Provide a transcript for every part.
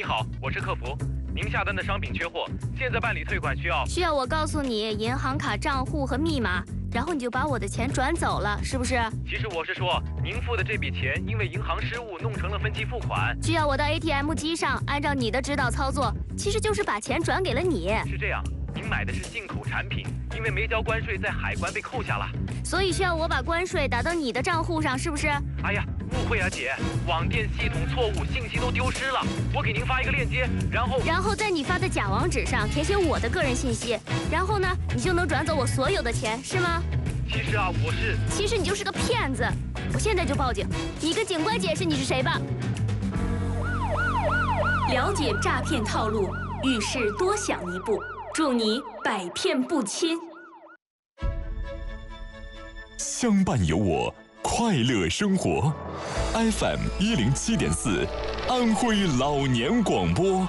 好，我是客服，您下单的商品缺货，现在办理退款需要我告诉你银行卡账户和密码，然后你就把我的钱转走了，是不是？ 其实我是说，您付的这笔钱因为银行失误弄成了分期付款， 需要我到 ATM 机上按照你的指导操作，其实就是把钱转给了你。 是这样，您买的是进口产品，因为没交关税，在海关被扣下了， 所以需要我把关税打到你的账户上，是不是？ 哎呀，误会啊姐，网店系统错误，信息都丢失了。我给您发一个链接，然后在你发的假网址上填写我的个人信息，然后呢，你就能转走我所有的钱，是吗？ 其实你就是个骗子，我现在就报警，你跟警官解释你是谁吧。 了解诈骗套路，遇事多想一步，祝你百骗不侵。 相伴有我，快乐生活。FM 107.4，安徽老年广播。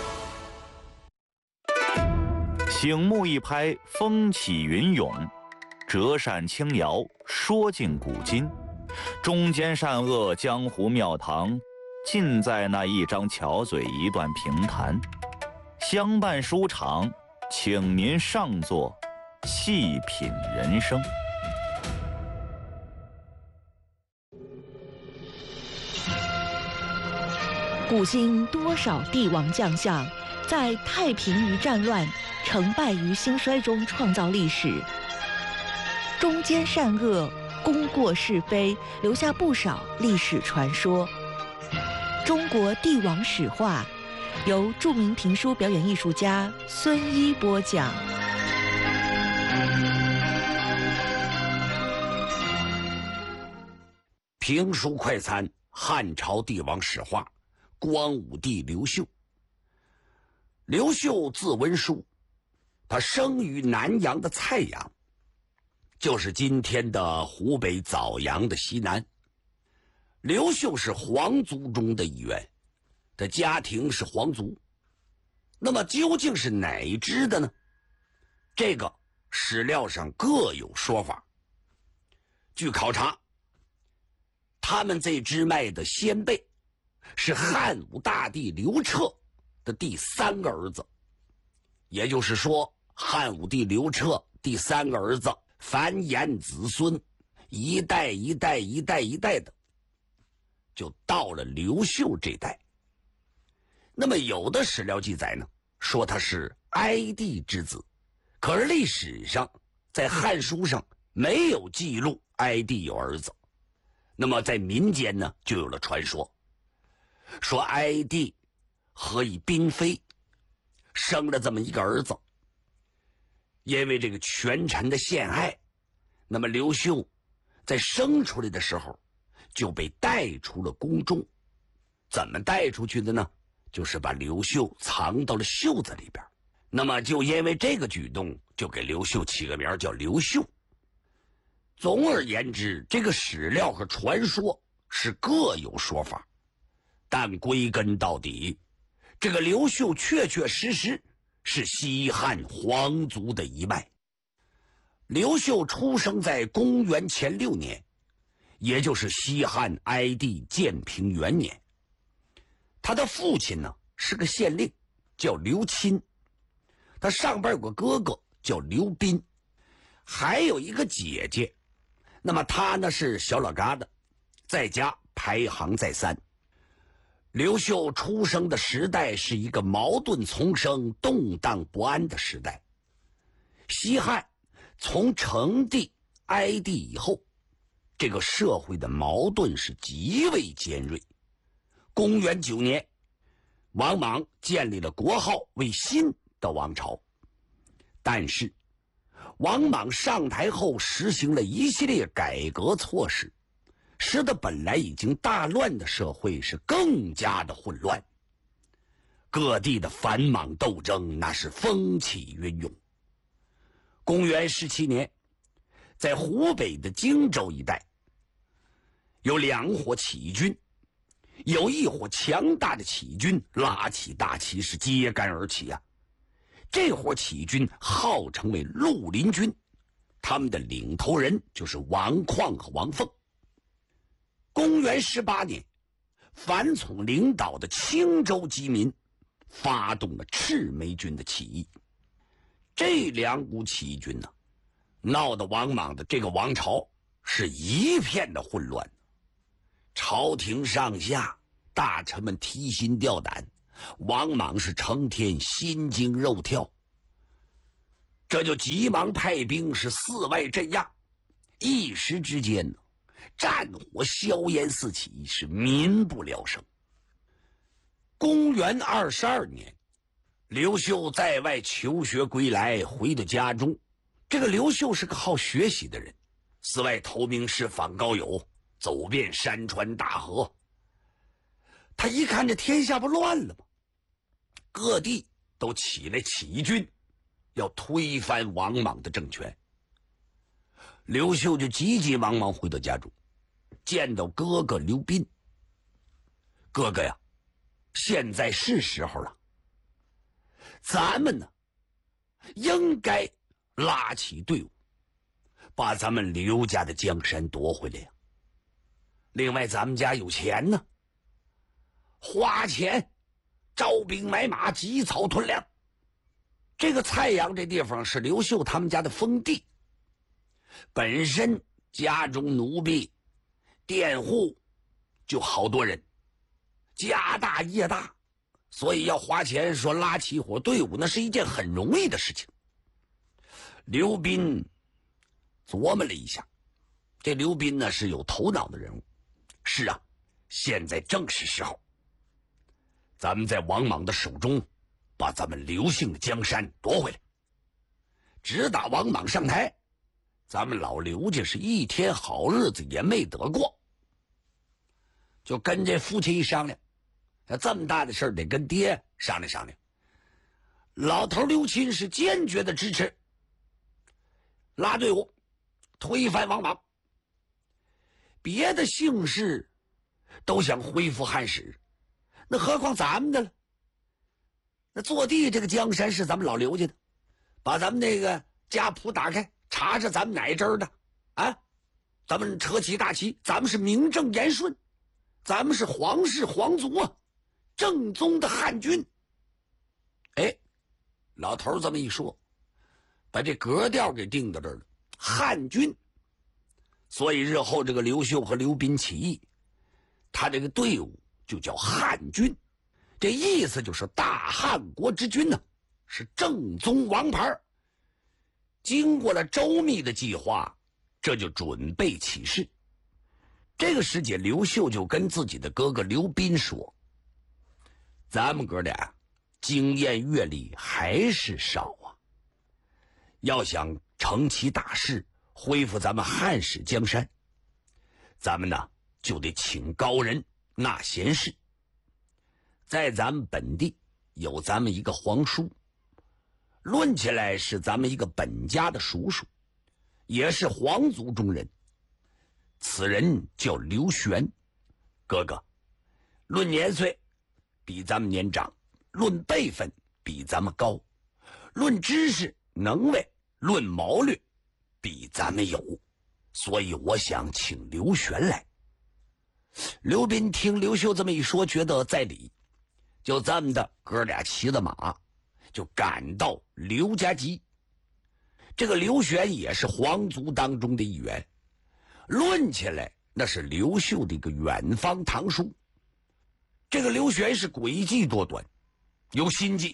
醒目一拍，风起云涌；折扇轻摇，说尽古今。中间善恶，江湖庙堂，尽在那一张巧嘴，一段评弹。相伴书场，请您上座，细品人生。 古今多少帝王将相，在太平于战乱、成败于兴衰中创造历史，中间善恶、功过是非，留下不少历史传说。中国帝王史话，由著名评书表演艺术家孙一播讲。 评书快餐：汉朝帝王史话。光武帝刘秀。刘秀字文书，他生于南阳的蔡阳，就是今天的湖北枣阳的西南。刘秀是皇族中的一员，他家庭是皇族。那么究竟是哪一支的呢？这个史料上各有说法。据考察，他们这支脉的先辈是汉武大帝刘彻的第3个儿子，也就是说，汉武帝刘彻第3个儿子繁衍子孙，一代一代一代一代的，就到了刘秀这代。那么有的史料记载呢，说他是哀帝之子，可是历史上在汉书上没有记录哀帝有儿子。那么在民间呢，就有了传说，说哀帝何以嫔妃，生了这么一个儿子，因为这个权臣的陷害，那么刘秀在生出来的时候就被带出了宫中。怎么带出去的呢？就是把刘秀藏到了袖子里边。那么就因为这个举动，就给刘秀起个名叫刘秀。总而言之，这个史料和传说是各有说法，但归根到底，这个刘秀确确实实是西汉皇族的一脉。刘秀出生在公元前6年，也就是西汉哀帝建平元年。他的父亲呢是个县令，叫刘钦，他上边有个哥哥叫刘斌，还有一个姐姐。那么他呢是小老疙瘩，在家排行在3。刘秀出生的时代是一个矛盾丛生、动荡不安的时代。西汉从成帝、哀帝以后，这个社会的矛盾是极为尖锐。公元9年，王莽建立了国号为新的王朝，但是王莽上台后实行了一系列改革措施，使得本来已经大乱的社会是更加的混乱。各地的反莽斗争那是风起云涌。公元17年，在湖北的荆州一带，有2伙起义军，有一伙强大的起义军拉起大旗是揭竿而起啊。这伙起义军号称为绿林军，他们的领头人就是王旷和王凤。公元18年，樊崇领导的青州饥民发动了赤眉军的起义。这2股起义军呢，闹得王莽的这个王朝是一片的混乱，朝廷上下大臣们提心吊胆，王莽是成天心惊肉跳，这就急忙派兵是4外镇压，一时之间呢，战火硝烟四起，是民不聊生。公元22年，刘秀在外求学归来，回到家中。这个刘秀是个好学习的人，四外投名师，访高友，走遍山川大河。他一看这天下不乱了吗？各地都起来起义军，要推翻王莽的政权。刘秀就急急忙忙回到家中，见到哥哥刘斌。哥哥呀，现在是时候了，咱们呢应该拉起队伍，把咱们刘家的江山夺回来呀。另外咱们家有钱呢，花钱招兵买马，积草屯粮。这个蔡阳这地方是刘秀他们家的封地，本身家中奴婢佃户就好多人，家大业大，所以要花钱说拉起伙队伍，那是一件很容易的事情。刘斌琢磨了一下，这刘斌呢是有头脑的人物。是啊，现在正是时候，咱们在王莽的手中把咱们刘姓的江山夺回来。直打王莽上台，咱们老刘家是一天好日子也没得过。就跟这父亲一商量，这么大的事儿得跟爹商量商量。老头刘钦是坚决的支持，拉队伍推翻王莽。别的姓氏都想恢复汉室，那何况咱们的了？那坐地这个江山是咱们老刘家的，把咱们那个家谱打开，查查咱们哪一支的啊？咱们扯起大旗，咱们是名正言顺，咱们是皇室皇族啊，正宗的汉军。哎，老头这么一说，把这格调给定到这儿了，汉军。所以日后这个刘秀和刘斌起义，他这个队伍就叫汉军，这意思就是大汉国之君呢，是正宗王牌。经过了周密的计划，这就准备起事。这个时节，刘秀就跟自己的哥哥刘斌说：“咱们哥俩经验阅历还是少啊，要想成其大事，恢复咱们汉室江山，咱们呢就得请高人纳贤士。在咱们本地有咱们一个皇叔，论起来是咱们一个本家的叔叔，也是皇族中人。此人叫刘玄，哥哥，论年岁比咱们年长，论辈分比咱们高，论知识能为，论谋略比咱们有，所以我想请刘玄来。”刘斌听刘秀这么一说，觉得在理，就这么的哥俩骑着马就赶到刘家集。这个刘玄也是皇族当中的一员，论起来那是刘秀的一个远方堂叔。这个刘玄是诡计多端，有心计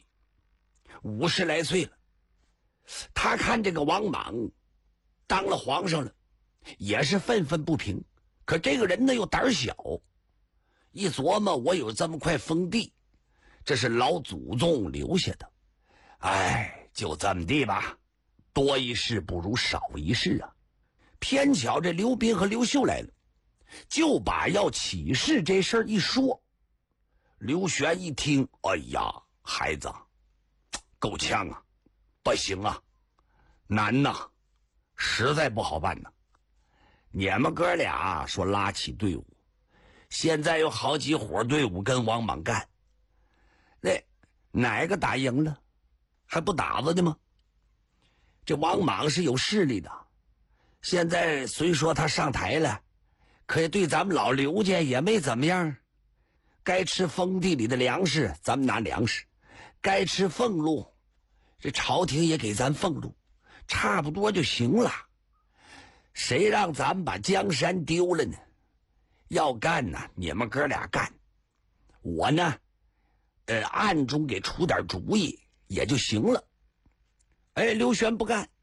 ，50来岁了。他看这个王莽当了皇上了，也是愤愤不平。可这个人呢又胆小，一琢磨，我有这么块封地，这是老祖宗留下的，哎，就这么地吧，多一事不如少一事啊。偏巧这刘斌和刘秀来了，就把要起事这事儿一说。刘玄一听，哎呀，孩子够呛啊，不行啊，难呐，实在不好办呐。你们哥俩说拉起队伍，现在有好几伙队伍跟王莽干，那哪个打赢了还不打子的吗？这王莽是有势力的，现在虽说他上台了，可是对咱们老刘家也没怎么样。该吃封地里的粮食咱们拿粮食， 该吃俸禄，这朝廷也给咱俸禄，差不多就行了。谁让咱们把江山丢了呢？要干呢，你们哥俩干，我呢，暗中给出点主意也就行了。哎，刘玄不干，